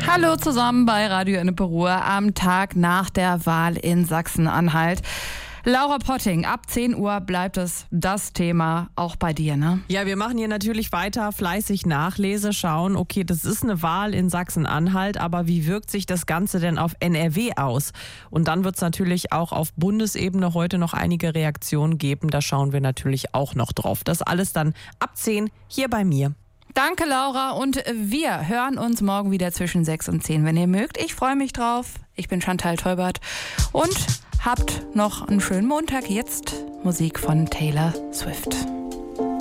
Hallo zusammen bei Radio Ennepe Ruhr am Tag nach der Wahl in Sachsen-Anhalt. Laura Potting, ab 10 Uhr bleibt es das Thema auch bei dir, ne? Ja, wir machen hier natürlich weiter fleißig Nachlese, schauen, okay, das ist eine Wahl in Sachsen-Anhalt, aber wie wirkt sich das Ganze denn auf NRW aus? Und dann wird es natürlich auch auf Bundesebene heute noch einige Reaktionen geben, da schauen wir natürlich auch noch drauf. Das alles dann ab 10 hier bei mir. Danke, Laura, und wir hören uns morgen wieder zwischen 6 und 10, wenn ihr mögt. Ich freue mich drauf. Ich bin Chantal Teubert und habt noch einen schönen Montag. Jetzt Musik von Taylor Swift.